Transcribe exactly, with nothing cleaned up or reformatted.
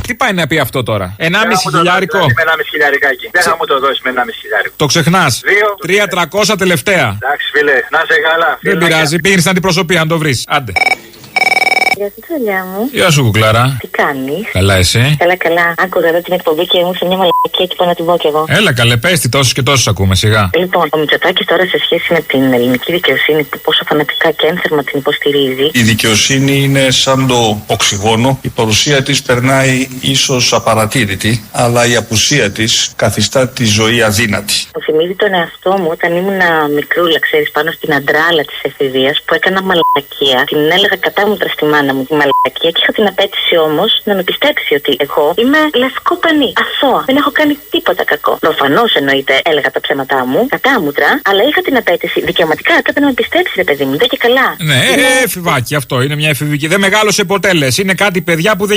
Τι πάει να πει αυτό τώρα? Ενάμιση χιλιάρικο. Με ενάμιση χιλιάρικάκι. Δεν θα μου το δώσει με ενάμιση χιλιάρικο. Το ξεχνάς. Τρία τριακόσια τελευταία. Εντάξει, φίλε, να σε καλά. Δεν πειράζει, πήγαινε στην αντιπροσωπεία να το βρει. Άντε. Γεια σου, τσολιά μου. Γεια σου, κουκλάρα. Τι κάνεις? Καλά, εσύ? Καλά, καλά. Άκουγα εδώ την εκπομπή και μου ήρθε μια μαλακία και πάω να την πω κι εγώ. Έλα, καλέ, πες τι τόσους και τόσους ακούμε, σιγά. Λοιπόν, ο Μητσοτάκης τώρα σε σχέση με την ελληνική δικαιοσύνη, που πόσο φανατικά και ένθερμα την υποστηρίζει. Η δικαιοσύνη είναι σαν το οξυγόνο. Η παρουσία της περνάει ίσως απαρατήρητη, αλλά η απουσία της καθιστά τη ζωή αδύνατη. Μου θυμίζει τον εαυτό μου όταν ήμουν μικρούλα, ξέρεις, πάνω στην αντράλα της εφηβείας που έκανα μαλακία. Την έλεγα κατάμουτρα στη μάνα μου τη μαλακία και είχα την απέτηση όμως να με πιστέψει ότι εγώ είμαι λευκό πανί, αθώα. Δεν έχω κάνει τίποτα κακό. Προφανώς εννοείται έλεγα τα ψέματά μου, κατάμουτρα, αλλά είχα την απέτηση δικαιωματικά έπρεπε να με πιστέψει, ρε παιδί μου, δεν και καλά. Ναι, είναι... εφηβάκι αυτό, είναι μια εφηβική. Δεν μεγάλωσε ποτέ λες. Είναι κάτι παιδιά που δεν